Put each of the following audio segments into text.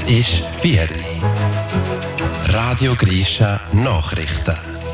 ist 4 Uhr. Radio Grisha Nachrichten.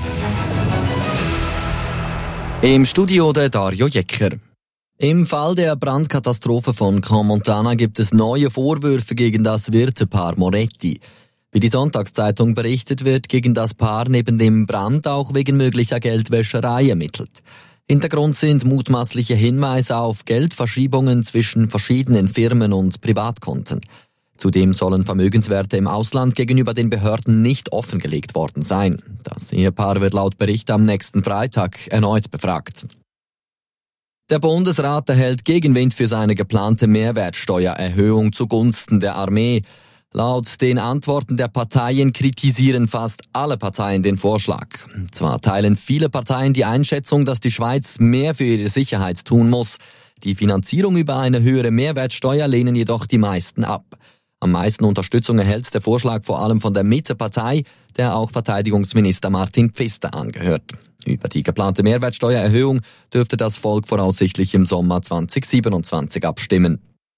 Im Studio der Dario Jecker. Im Fall der Brandkatastrophe von Crans-Montana gibt es neue Vorwürfe gegen das Wirtepaar Moretti. Wie die Sonntagszeitung berichtet, wird gegen das Paar neben dem Brand auch wegen möglicher Geldwäscherei ermittelt. Hintergrund sind mutmaßliche Hinweise auf Geldverschiebungen zwischen verschiedenen Firmen und Privatkonten. Zudem sollen Vermögenswerte im Ausland gegenüber den Behörden nicht offengelegt worden sein. Das Ehepaar wird laut Bericht am nächsten Freitag erneut befragt. Der Bundesrat erhält Gegenwind für seine geplante Mehrwertsteuererhöhung zugunsten der Armee. Laut den Antworten der Parteien kritisieren fast alle Parteien den Vorschlag. Zwar teilen viele Parteien die Einschätzung, dass die Schweiz mehr für ihre Sicherheit tun muss. Die Finanzierung über eine höhere Mehrwertsteuer lehnen jedoch die meisten ab. Am meisten Unterstützung erhält der Vorschlag vor allem von der Mitte-Partei, der auch Verteidigungsminister Martin Pfister angehört. Über die geplante Mehrwertsteuererhöhung dürfte das Volk voraussichtlich im Sommer 2027 abstimmen.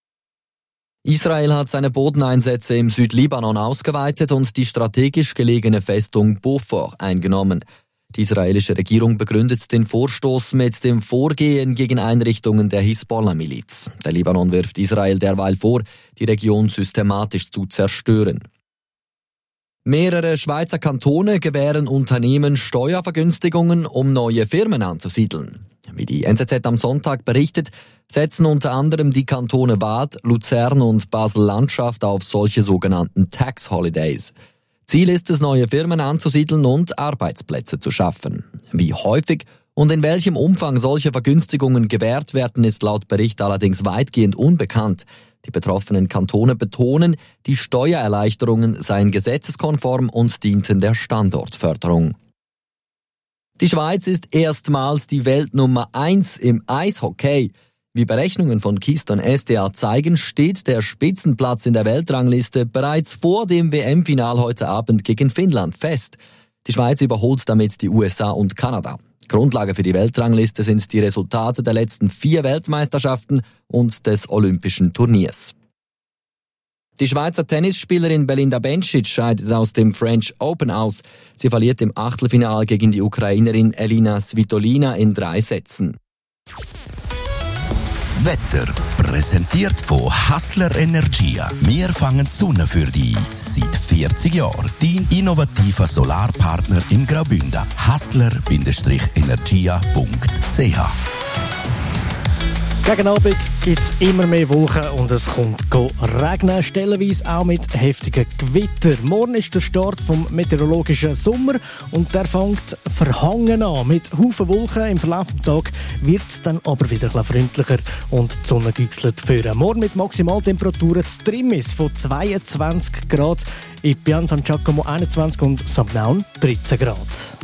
Israel hat seine Bodeneinsätze im Südlibanon ausgeweitet und die strategisch gelegene Festung Beaufort eingenommen. Die israelische Regierung begründet den Vorstoß mit dem Vorgehen gegen Einrichtungen der Hisbollah-Miliz. Der Libanon wirft Israel derweil vor, die Region systematisch zu zerstören. Mehrere Schweizer Kantone gewähren Unternehmen Steuervergünstigungen, um neue Firmen anzusiedeln. Wie die NZZ am Sonntag berichtet, setzen unter anderem die Kantone Waadt, Luzern und Basel-Landschaft auf solche sogenannten Tax Holidays. Ziel ist es, neue Firmen anzusiedeln und Arbeitsplätze zu schaffen. Wie häufig und in welchem Umfang solche Vergünstigungen gewährt werden, ist laut Bericht allerdings weitgehend unbekannt. Die betroffenen Kantone betonen, die Steuererleichterungen seien gesetzeskonform und dienten der Standortförderung. Die Schweiz ist erstmals die Weltnummer 1 im Eishockey. Wie Berechnungen von Keystone SDA zeigen, steht der Spitzenplatz in der Weltrangliste bereits vor dem WM-Final heute Abend gegen Finnland fest. Die Schweiz überholt damit die USA und Kanada. Grundlage für die Weltrangliste sind die Resultate der letzten 4 Weltmeisterschaften und des Olympischen Turniers. Die Schweizer Tennisspielerin Belinda Bencic scheidet aus dem French Open aus. Sie verliert im Achtelfinale gegen die Ukrainerin Elina Svitolina in 3 Sätzen. Wetter präsentiert von Hassler Energia. Wir fangen die Sonne für dich. Seit 40 Jahren. Dein innovativer Solarpartner im Graubünden. Hassler-energia.ch. Gegen Abend gibt es immer mehr Wolken und es kommt regnen, stellenweise auch mit heftigen Gewitter. Morgen ist der Start vom meteorologischen Sommer und der fängt verhangen an. Mit Haufen Wolken im Verlauf des Tages wird es dann aber wieder ein bisschen freundlicher und die Sonne güchselt führen. Morgen mit Maximaltemperaturen zu Trimmis von 22 Grad, in Pian San Giacomo 21 und St. Naun 13 Grad.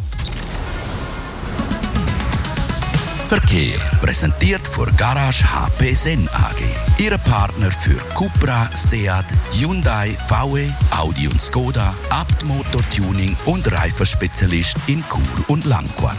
Verkehr präsentiert von Garage HP Sen AG. Ihre Partner für Cupra, Seat, Hyundai, VW, Audi und Skoda, Abt Motor Tuning und Reifenspezialist in Chur und Langquart.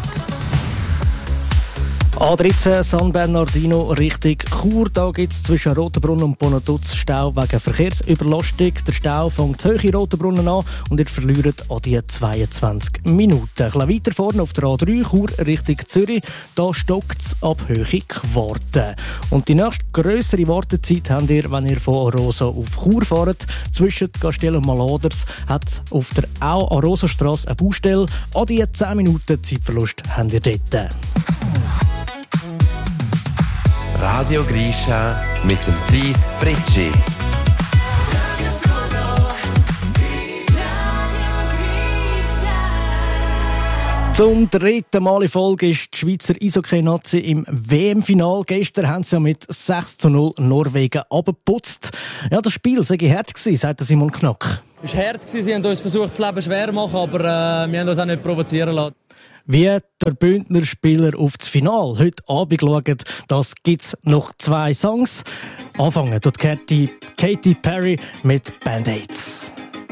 A13 San Bernardino Richtung Chur. Da gibt es zwischen Rotenbrunnen und Bonatuz Stau wegen Verkehrsüberlastung. Der Stau fängt hoch in Rotenbrunnen an und ihr verliert an die 22 Minuten. Ein bisschen weiter vorne auf der A3 Chur Richtung Zürich. Da stockt es ab Höhe Quarten. Und die nächste grössere Wartezeit habt ihr, wenn ihr von Arosa auf Chur fahrt. Zwischen Gastell und Maladers hat auf der Arosa-Strasse eine Baustelle. An die 10 Minuten Zeitverlust habt ihr dort. Radio Grisha mit dem Thies Fritschi. Zum 3. Mal in Folge ist die Schweizer Eishockey-Nazi im WM-Final. Gestern haben sie mit 6:0 Norwegen abgeputzt. Ja, das Spiel sei hart gewesen, sagt Simon Knack. Es war hart, sie haben uns versucht, das Leben schwer zu machen, aber wir haben uns auch nicht provozieren lassen. Wie der Bündner Spieler auf das Finale heute Abend schaut, das gibt's noch 2 Songs. Anfangen tut Katy Perry mit Band-Aids.